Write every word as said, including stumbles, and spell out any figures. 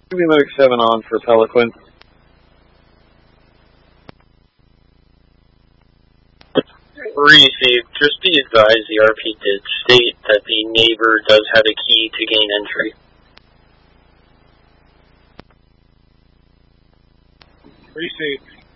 Give me Mimic seven on for Pelican. Received. Just be advised the R P did state that the neighbor does have a key to gain entry. Received.